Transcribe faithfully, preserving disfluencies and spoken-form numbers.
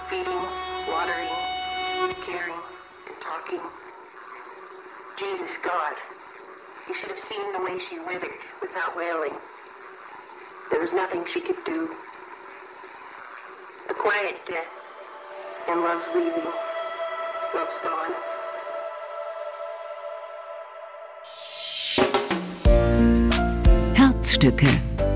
feeding, watering, caring, and talking. Jesus, God, you should have seen the way she withered without wailing. There was nothing she could do. A quiet death, and love's leaving. Love's gone. Herzstücke.